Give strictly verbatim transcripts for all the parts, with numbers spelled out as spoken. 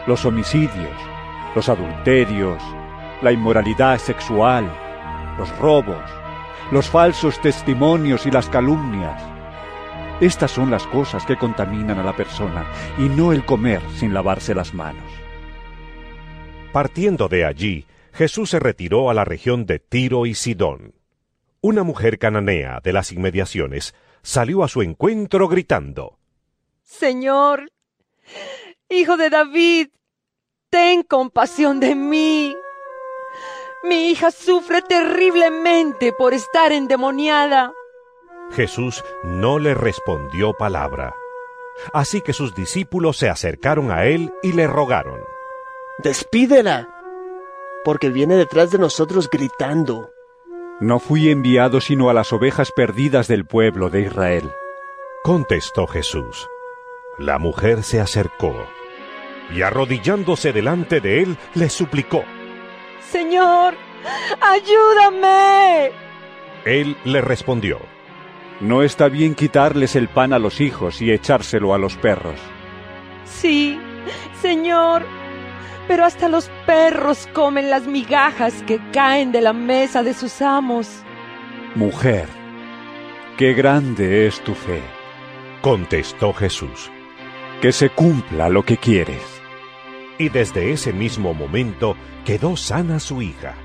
los homicidios, los adulterios, la inmoralidad sexual, los robos, los falsos testimonios y las calumnias. Estas son las cosas que contaminan a la persona, y no el comer sin lavarse las manos. Partiendo de allí, Jesús se retiró a la región de Tiro y Sidón. Una mujer cananea de las inmediaciones salió a su encuentro gritando: Señor, Hijo de David, ten compasión de mí. Mi hija sufre terriblemente por estar endemoniada. Jesús no le respondió palabra. Así que sus discípulos se acercaron a él y le rogaron: Despídela, porque viene detrás de nosotros gritando. No fui enviado sino a las ovejas perdidas del pueblo de Israel. Contestó Jesús. La mujer se acercó y, arrodillándose delante de él, le suplicó: Señor, ayúdame. Él le respondió: No está bien quitarles el pan a los hijos y echárselo a los perros. Sí, Señor, pero hasta los perros comen las migajas que caen de la mesa de sus amos. Mujer, qué grande es tu fe. Contestó Jesús: Que se cumpla lo que quieres. Y desde ese mismo momento quedó sana su hija.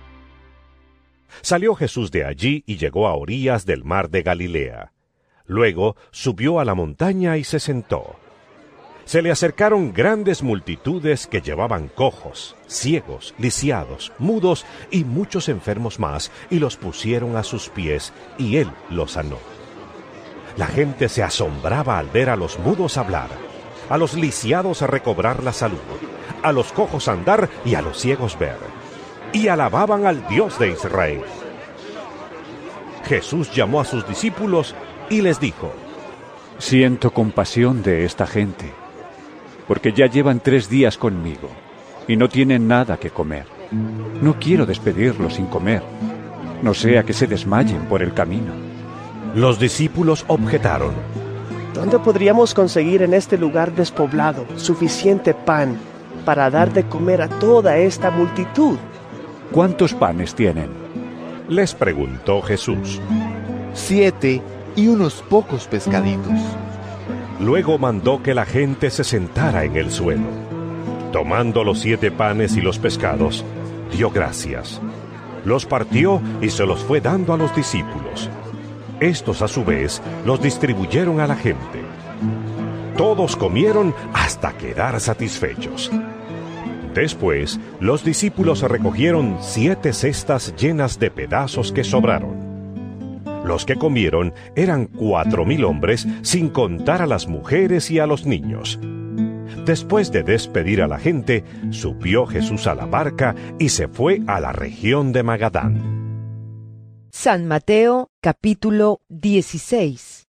Salió Jesús de allí y llegó a orillas del mar de Galilea. Luego subió a la montaña y se sentó. Se le acercaron grandes multitudes que llevaban cojos, ciegos, lisiados, mudos y muchos enfermos más, y los pusieron a sus pies, y él los sanó. La gente se asombraba al ver a los mudos hablar, a los lisiados a recobrar la salud, a los cojos andar y a los ciegos ver, y alababan al Dios de Israel. Jesús llamó a sus discípulos y les dijo: Siento compasión de esta gente, porque ya llevan tres días conmigo y no tienen nada que comer. No quiero despedirlos sin comer, no sea que se desmayen por el camino. Los discípulos objetaron: ¿Dónde podríamos conseguir en este lugar despoblado suficiente pan para dar de comer a toda esta multitud? ¿Cuántos panes tienen? Les preguntó Jesús. Siete y unos pocos pescaditos. Luego mandó que la gente se sentara en el suelo. Tomando los siete panes y los pescados, dio gracias. Los partió y se los fue dando a los discípulos. Estos, a su vez, los distribuyeron a la gente. Todos comieron hasta quedar satisfechos. Después, los discípulos recogieron siete cestas llenas de pedazos que sobraron. Los que comieron eran cuatro mil hombres, sin contar a las mujeres y a los niños. Después de despedir a la gente, subió Jesús a la barca y se fue a la región de Magadán. San Mateo, capítulo dieciséis.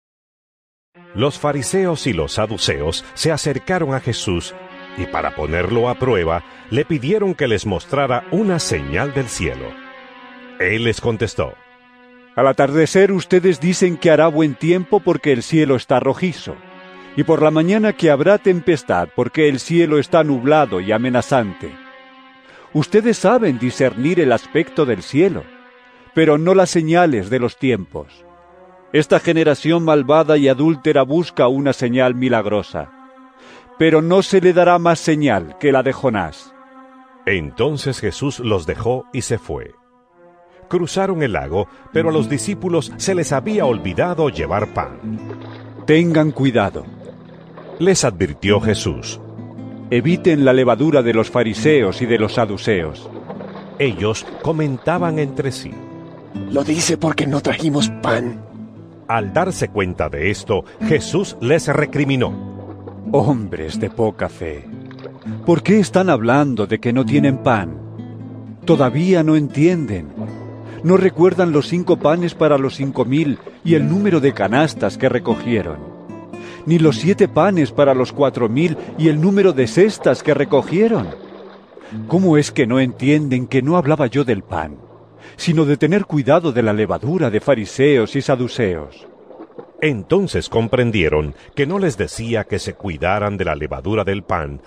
Los fariseos y los saduceos se acercaron a Jesús y, para ponerlo a prueba, le pidieron que les mostrara una señal del cielo. Él les contestó: Al atardecer ustedes dicen que hará buen tiempo porque el cielo está rojizo, y por la mañana que habrá tempestad porque el cielo está nublado y amenazante. Ustedes saben discernir el aspecto del cielo, pero no las señales de los tiempos. Esta generación malvada y adúltera busca una señal milagrosa, pero no se le dará más señal que la de Jonás. Entonces Jesús los dejó y se fue. Cruzaron el lago, pero a los discípulos se les había olvidado llevar pan. Tengan cuidado, les advirtió Jesús. Eviten la levadura de los fariseos y de los saduceos. Ellos comentaban entre sí: Lo dice porque no trajimos pan. Al darse cuenta de esto, Jesús les recriminó: Hombres de poca fe, ¿por qué están hablando de que no tienen pan? ¿Todavía no entienden? ¿No recuerdan los cinco panes para los cinco mil y el número de canastas que recogieron? ¿Ni los siete panes para los cuatro mil y el número de cestas que recogieron? ¿Cómo es que no entienden que no hablaba yo del pan, sino de tener cuidado de la levadura de fariseos y saduceos? Entonces comprendieron que no les decía que se cuidaran de la levadura del pan,